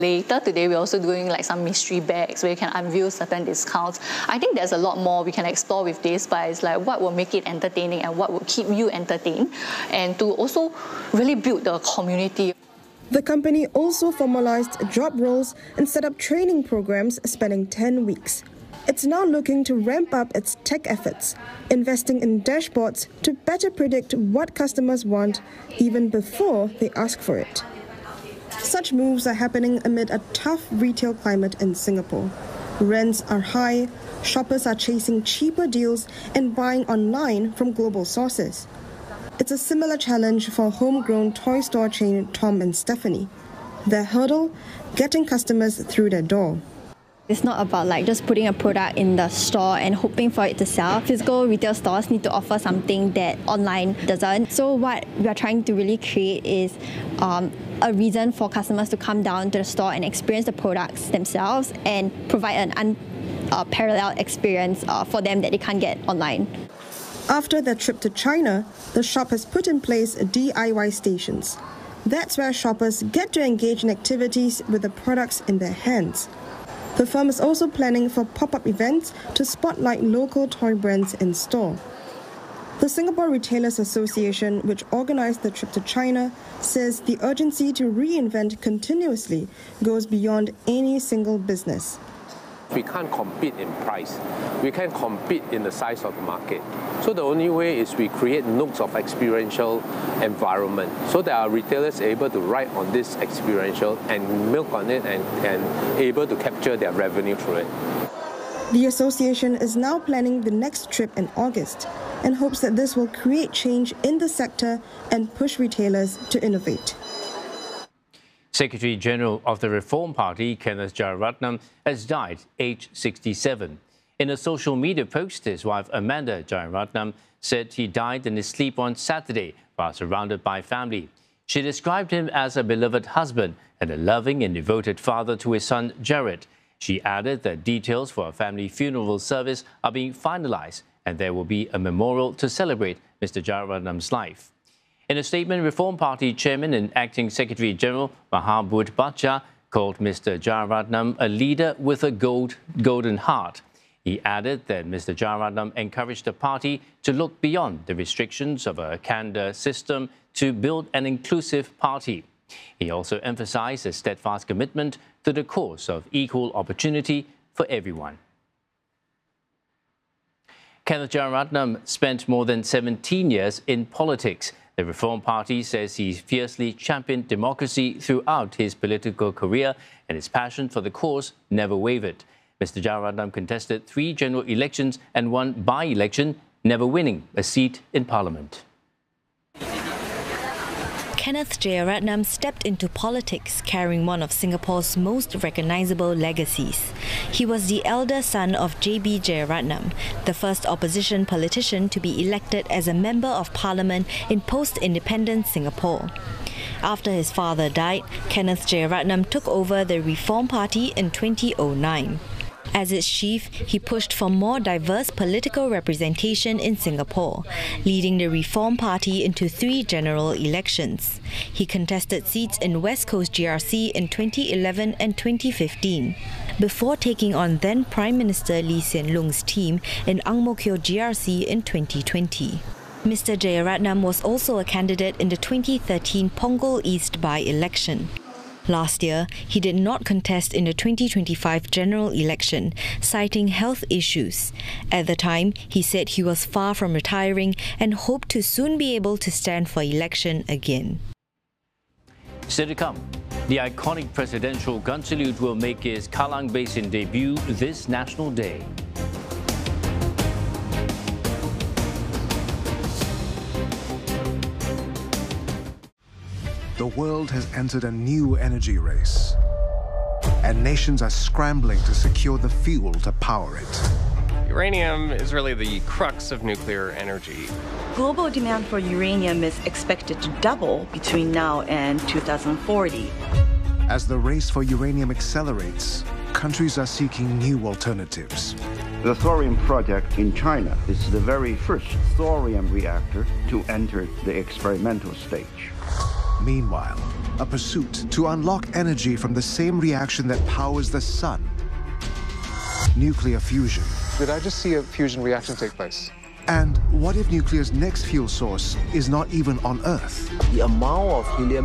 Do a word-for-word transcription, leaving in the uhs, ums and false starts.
Later today, we're also doing like some mystery bags where you can unveil certain discounts. I think there's a lot more we can explore with this, but it's like what will make it entertaining and what will keep you entertained, and to also really build the community. The company also formalized job roles and set up training programs spanning ten weeks. It's now looking to ramp up its tech efforts, investing in dashboards to better predict what customers want even before they ask for it. Such moves are happening amid a tough retail climate in Singapore. Rents are high, shoppers are chasing cheaper deals and buying online from global sources. It's a similar challenge for homegrown toy store chain Tom and Stephanie. Their hurdle? Getting customers through their door. It's not about like just putting a product in the store and hoping for it to sell. Physical retail stores need to offer something that online doesn't. So what we are trying to really create is um, a reason for customers to come down to the store and experience the products themselves and provide an unparalleled experience uh, for them that they can't get online. After their trip to China, the shop has put in place D I Y stations. That's where shoppers get to engage in activities with the products in their hands. The firm is also planning for pop-up events to spotlight local toy brands in store. The Singapore Retailers Association, which organized the trip to China, says the urgency to reinvent continuously goes beyond any single business. We can't compete in price. We can't compete in the size of the market. So the only way is we create nooks of experiential environment so that our retailers are able to ride on this experiential and milk on it and, and able to capture their revenue through it. The association is now planning the next trip in August and hopes that this will create change in the sector and push retailers to innovate. Secretary General of the Reform Party, Kenneth Jeyaretnam, has died aged sixty-seven. In a social media post, his wife Amanda Jeyaretnam said he died in his sleep on Saturday while surrounded by family. She described him as a beloved husband and a loving and devoted father to his son Jared. She added that details for a family funeral service are being finalized and there will be a memorial to celebrate Mister Jeyaretnam's life. In a statement, Reform Party Chairman and Acting Secretary General Mahabud Bacha called Mister Jeyaretnam a leader with a gold, golden heart. He added that Mister Jeyaretnam encouraged the party to look beyond the restrictions of a candor system to build an inclusive party. He also emphasized a steadfast commitment to the cause of equal opportunity for everyone. Kenneth Jeyaretnam spent more than seventeen years in politics. The Reform Party says he fiercely championed democracy throughout his political career and his passion for the cause never wavered. Mister Jeyaretnam contested three general elections and one by-election, never winning a seat in Parliament. Kenneth Jeyaretnam stepped into politics carrying one of Singapore's most recognisable legacies. He was the elder son of J B Jeyaretnam, the first opposition politician to be elected as a Member of Parliament in post-independence Singapore. After his father died, Kenneth Jeyaretnam took over the Reform Party in twenty oh nine. As its chief, he pushed for more diverse political representation in Singapore, leading the Reform Party into three general elections. He contested seats in West Coast G R C in twenty eleven and twenty fifteen, before taking on then Prime Minister Lee Hsien Loong's team in Ang Mo Kio G R C in twenty twenty. Mister Jeyaretnam was also a candidate in the twenty thirteen Punggol East by-election. Last year, he did not contest in the twenty twenty-five general election, citing health issues. At the time, he said he was far from retiring and hoped to soon be able to stand for election again. Still to come, the iconic presidential gun salute will make its Kallang Basin debut this National Day. The world has entered a new energy race, and nations are scrambling to secure the fuel to power it. Uranium is really the crux of nuclear energy. Global demand for uranium is expected to double between now and two thousand forty. As the race for uranium accelerates, countries are seeking new alternatives. The thorium project in China is the very first thorium reactor to enter the experimental stage. Meanwhile, a pursuit to unlock energy from the same reaction that powers the sun. Nuclear fusion. Did I just see a fusion reaction take place? And what if nuclear's next fuel source is not even on Earth? The amount of helium